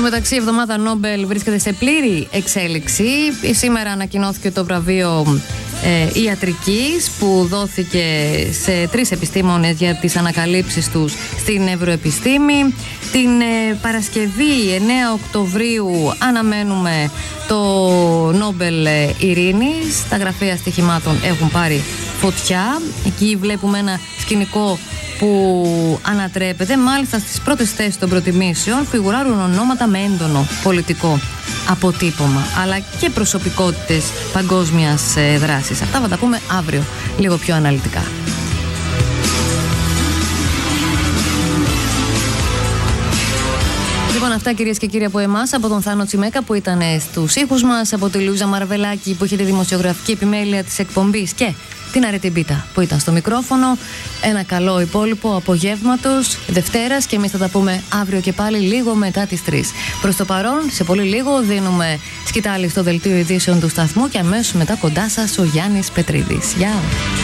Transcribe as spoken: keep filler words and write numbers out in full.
μεταξύ, η εβδομάδα Νόμπελ βρίσκεται σε πλήρη εξέλιξη. Σήμερα ανακοινώθηκε το βραβείο ε, ιατρικής που δόθηκε σε τρεις επιστήμονες για τις ανακαλύψεις τους στην ευρωεπιστήμη. Την ε, Παρασκευή εννέα Οκτωβρίου αναμένουμε το Νόμπελ Ειρήνης. Τα γραφεία στοιχημάτων έχουν πάρει φωτιά. Εκεί βλέπουμε ένα σκηνικό που ανατρέπεται. Μάλιστα στις πρώτες θέσεις των προτιμήσεων φιγουράρουν ονόματα με έντονο πολιτικό αποτύπωμα, αλλά και προσωπικότητες παγκόσμιας δράσης. Αυτά θα τα πούμε αύριο λίγο πιο αναλυτικά. Λοιπόν, αυτά κυρίες και κύριοι από εμάς, από τον Θάνο Τσιμέκα που ήταν στους ήχους μας, από τη Λούζα Μαρβελάκη που είχε τη δημοσιογραφική επιμέλεια της εκπομπής και την Αρετή Μπίτα που ήταν στο μικρόφωνο. Ένα καλό υπόλοιπο απογεύματος Δευτέρας και εμείς θα τα πούμε αύριο και πάλι λίγο μετά τις τρεις. Προς το παρόν, σε πολύ λίγο δίνουμε σκητάλη στο δελτίο ειδήσεων του σταθμού και αμέσως μετά κοντά σας ο Γιάννης Πετρίδης. Γεια!